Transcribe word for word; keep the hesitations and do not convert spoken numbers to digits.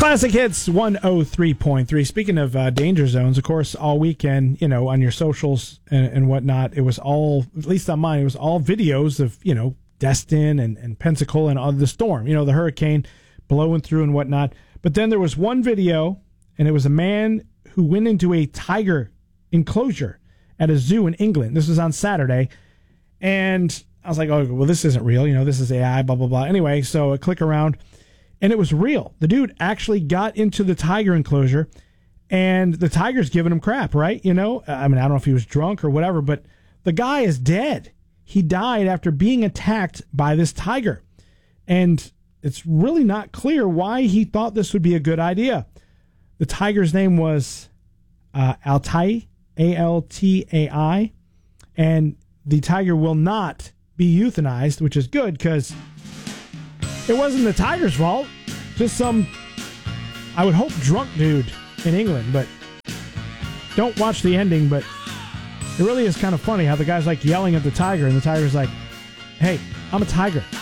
Classic Hits one oh three point three. Speaking of uh, danger zones, of course, all weekend, you know, on your socials and, and whatnot, it was all, at least on mine, it was all videos of, you know, Destin and, and Pensacola and all the storm, you know, the hurricane blowing through and whatnot. But then there was one video, and it was a man who went into a tiger enclosure at a zoo in England. This was on Saturday. And I was like, oh, well, this isn't real. You know, this is A I, blah, blah, blah. Anyway, so I click around. And it was real. The dude actually got into the tiger enclosure, and the tiger's giving him crap, right? You know, I mean, I don't know if he was drunk or whatever, but the guy is dead. He died after being attacked by this tiger. And it's really not clear why he thought this would be a good idea. The tiger's name was uh, Altai, A L T A I, and the tiger will not be euthanized, which is good because it wasn't the tiger's fault. Just some, I would hope, drunk dude in England. But don't watch the ending. But it really is kind of funny how the guy's like yelling at the tiger, and the tiger's like, hey, I'm a tiger.